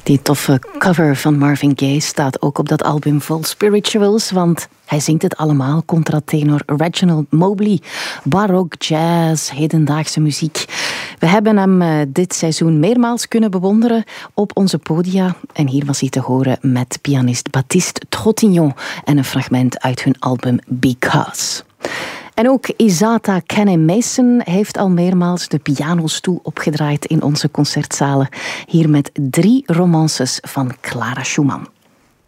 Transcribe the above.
Die toffe cover van Marvin Gaye staat ook op dat album vol spirituals, want hij zingt het allemaal, contratenor Reginald Mobley. Barok, jazz, hedendaagse muziek. We hebben hem dit seizoen meermaals kunnen bewonderen op onze podia. En hier was hij te horen met pianist Baptiste Trottignon en een fragment uit hun album Because. En ook Isata Kenne-Mason heeft al meermaals de pianostoel opgedraaid in onze concertzalen. Hier met 3 romances van Clara Schumann.